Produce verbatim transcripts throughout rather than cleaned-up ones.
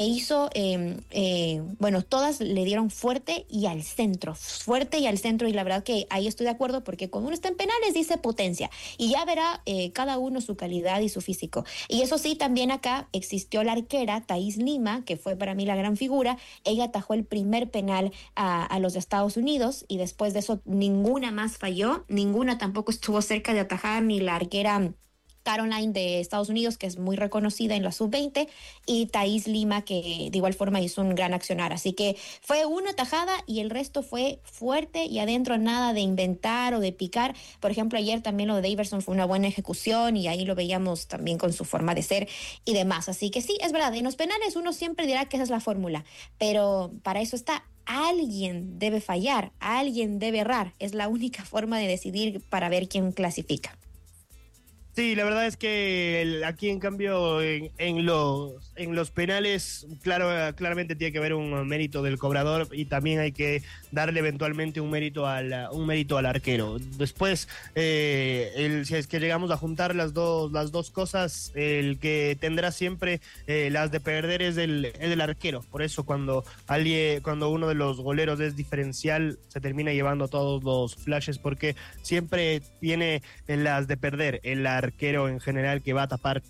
hizo, eh, eh, bueno, todas le dieron fuerte y al centro, fuerte y al centro, y la verdad que ahí estoy de acuerdo porque cuando uno está en penales dice potencia y ya verá eh, cada uno su calidad y su físico. Y eso sí, también acá existió la arquera Thaís Lima, que fue para mí la gran figura. Ella atajó el primer penal a, a los de Estados Unidos y después de eso ninguna más falló, ninguna tampoco estuvo cerca de atajar, ni la arquera Caroline de Estados Unidos, que es muy reconocida en la sub veinte, y Thaís Lima, que de igual forma hizo un gran accionar. Así que fue una tajada y el resto fue fuerte y adentro nada de inventar o de picar. Por ejemplo, ayer también lo de Daverson fue una buena ejecución y ahí lo veíamos también con su forma de ser y demás. Así que sí, es verdad, en los penales uno siempre dirá que esa es la fórmula, pero para eso está. Alguien debe fallar, alguien debe errar. Es la única forma de decidir para ver quién clasifica. Sí, la verdad es que el, aquí en cambio en, en los en los penales claro claramente tiene que haber un mérito del cobrador y también hay que darle eventualmente un mérito al un mérito al arquero. Después eh, el, si es que llegamos a juntar las dos las dos cosas, el que tendrá siempre eh, las de perder es el, es el arquero. Por eso cuando alguien cuando uno de los goleros es diferencial se termina llevando todos los flashes porque siempre tiene las de perder el arquero en general que va a tapar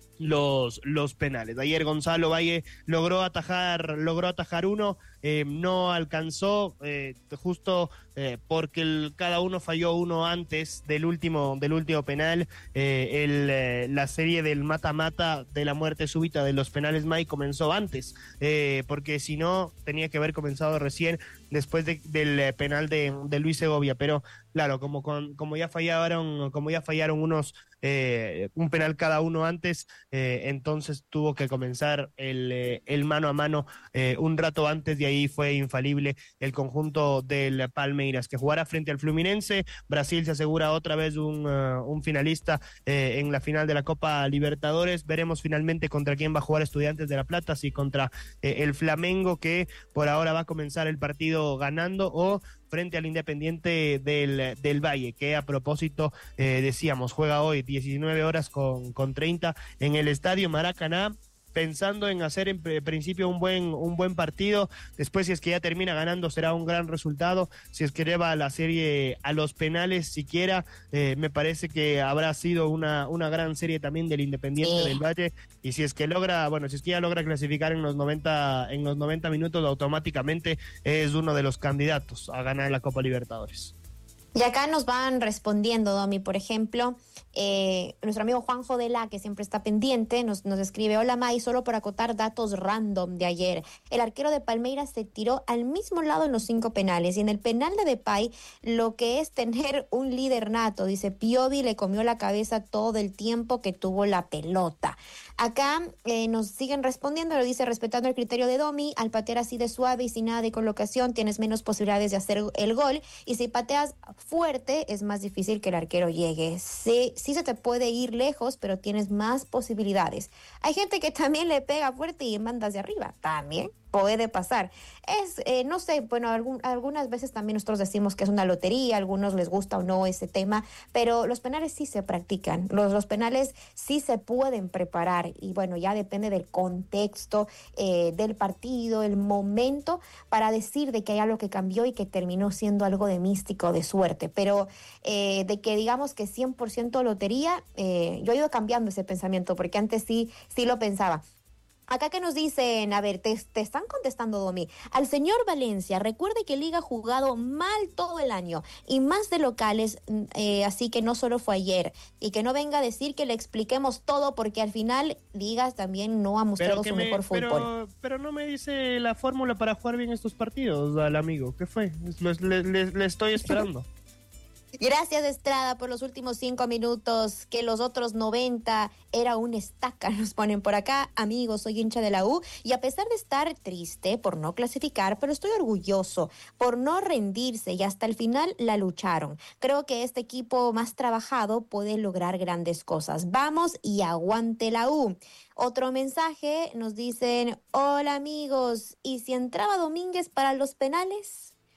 los, los penales. Ayer Gonzalo Valle logró atajar, logró atajar uno, eh, no alcanzó, eh, justo eh, porque el, cada uno falló uno antes del último, del último penal. Eh, el, eh, la serie del mata-mata de la muerte súbita de los penales May comenzó antes, eh, porque si no tenía que haber comenzado recién después de, del penal de, de Luis Segovia, pero claro, como, con, como ya fallaron, como ya fallaron unos eh, un penal cada uno antes, eh, entonces tuvo que comenzar el, eh, el mano a mano eh, un rato antes y ahí fue infalible el conjunto del Palmeiras, que jugará frente al Fluminense. Brasil se asegura otra vez un, uh, un finalista eh, en la final de la Copa Libertadores. Veremos finalmente contra quién va a jugar Estudiantes de La Plata, si contra eh, el Flamengo, que por ahora va a comenzar el partido ganando, o frente al Independiente del, del Valle, que a propósito eh, decíamos, juega hoy diecinueve horas con, con treinta en el Estadio Maracaná, pensando en hacer en principio un buen un buen partido. Después, si es que ya termina ganando, será un gran resultado. Si es que lleva la serie a los penales siquiera, eh, me parece que habrá sido una, una gran serie también del Independiente sí. del Valle. Y si es que logra, bueno, si es que ya logra clasificar en los noventa, en los noventa minutos, automáticamente es uno de los candidatos a ganar la Copa Libertadores. Y acá nos van respondiendo, Domi, por ejemplo, eh, nuestro amigo Juanjo de la, que siempre está pendiente, nos, nos escribe: hola May, solo por acotar datos random de ayer. El arquero de Palmeiras se tiró al mismo lado en los cinco penales, y en el penal de Depay, lo que es tener un líder nato, dice Piovi le comió la cabeza todo el tiempo que tuvo la pelota. Acá eh, nos siguen respondiendo, lo dice: respetando el criterio de Domi, al patear así de suave y sin nada de colocación, tienes menos posibilidades de hacer el gol, y si pateas fuerte, es más difícil que el arquero llegue. Sí, sí se te puede ir lejos, pero tienes más posibilidades. Hay gente que también le pega fuerte y manda hacia arriba, también puede pasar. Es, eh, no sé, bueno, algún, algunas veces también nosotros decimos que es una lotería, a algunos les gusta o no ese tema, pero los penales sí se practican, los, los penales sí se pueden preparar, y bueno, ya depende del contexto eh, del partido, el momento, para decir de que hay algo que cambió y que terminó siendo algo de místico, de suerte, pero eh, de que digamos que cien por ciento lotería, eh, yo he ido cambiando ese pensamiento, porque antes sí, sí lo pensaba. Acá que nos dicen, a ver, te, te están contestando, Domi. Al señor Valencia, recuerde que Liga ha jugado mal todo el año y más de locales, eh, así que no solo fue ayer. Y que no venga a decir que le expliquemos todo, porque al final Liga también no ha mostrado su me, mejor fútbol. Pero, pero no me dice la fórmula para jugar bien estos partidos al amigo. ¿Qué fue? Le, le, le, le estoy esperando. Gracias, Estrada, por los últimos cinco minutos, que los otros noventa era un estaca, nos ponen por acá. Amigos, soy hincha de la U y a pesar de estar triste por no clasificar, pero estoy orgulloso por no rendirse y hasta el final la lucharon. Creo que este equipo más trabajado puede lograr grandes cosas. Vamos y aguante la U. Otro mensaje, nos dicen: hola amigos, ¿y si entraba Domínguez para los penales?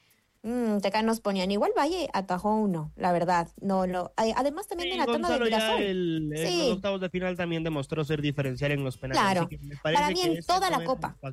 Mm, acá nos ponían igual Valle atajó uno, la verdad. No, lo, además también Sí, en la tanda de Gonzalo ya Mirasol. el, en los Sí, octavos de final también demostró ser diferencial en los penales, así claro. que me Para parece mí que en ese toda no la es un copa.